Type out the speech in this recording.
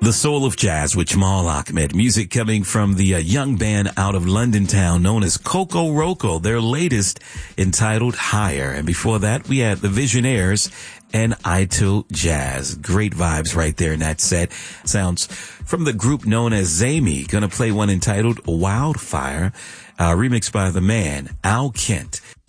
The Soul of Jazz with Jamal Ahmed. Music coming from the young band out of London town known as Coco Roco, their latest entitled Higher. And before that, we had the Visionaires and Ito Jazz. Great vibes right there in that set. Sounds from the group known as Zami. Gonna play one entitled Wildfire, remixed by the man, Al Kent.